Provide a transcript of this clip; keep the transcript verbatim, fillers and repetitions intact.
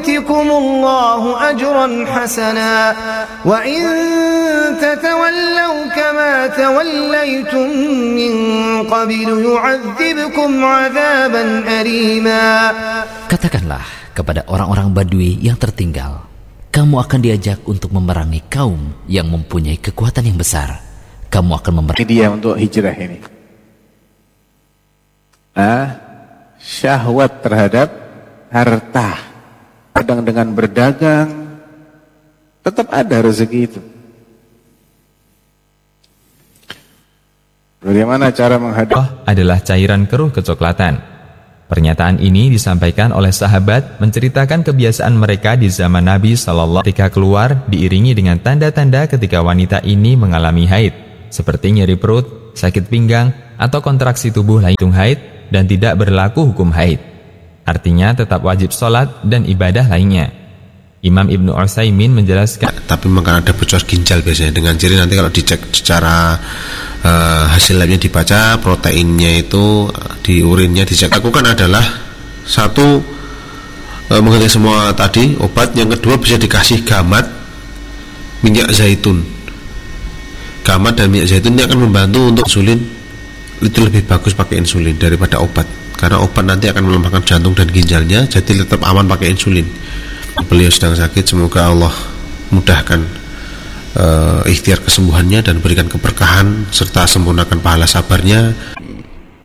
يؤتكم الله أجرا حسنا وإن تتولوا كما توليتم من قبل يعذبكم عذابا أليما. Katakanlah kepada orang-orang Badui yang tertinggal, kamu akan diajak untuk memerangi kaum yang mempunyai kekuatan yang besar. Kamu akan memerangi dia untuk hijrah ini. Ah, syahwat terhadap harta. Kadang dengan berdagang tetap ada rezeki itu. Bagaimana cara menghadapi adalah cairan keruh kecoklatan. Pernyataan ini disampaikan oleh sahabat menceritakan kebiasaan mereka di zaman Nabi Sallallahu Alaihi Wasallam ketika keluar diiringi dengan tanda-tanda ketika wanita ini mengalami haid, seperti nyeri perut, sakit pinggang, atau kontraksi tubuh lain haid dan tidak berlaku hukum haid. Artinya tetap wajib sholat dan ibadah lainnya. Imam Ibnu Utsaimin menjelaskan, tapi memang ada bocor ginjal biasanya dengan ciri nanti kalau dicek secara uh, hasil labnya dibaca proteinnya itu di urinnya dicek. Lakukan adalah satu uh, mengganti semua tadi obat, yang kedua bisa dikasih gamat minyak zaitun. Gamat dan minyak zaitun ini akan membantu untuk insulin. Itu lebih bagus pakai insulin daripada obat, karena obat nanti akan melemahkan jantung dan ginjalnya, jadi tetap aman pakai insulin. Beliau sedang sakit, semoga Allah mudahkan uh, ikhtiar kesembuhannya dan berikan keberkahan serta sempurnakan pahala sabarnya.